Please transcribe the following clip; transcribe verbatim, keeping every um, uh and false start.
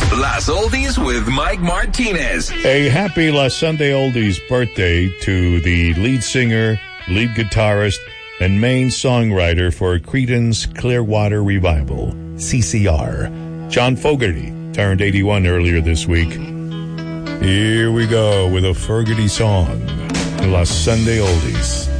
Las Oldies with Mike Martinez. A happy La Sunday Oldies birthday to the lead singer, lead guitarist, and main songwriter for Creedence Clearwater Revival, C C R. John Fogerty turned eighty-one earlier this week. Here we go with a Fogerty song, La Sunday Oldies.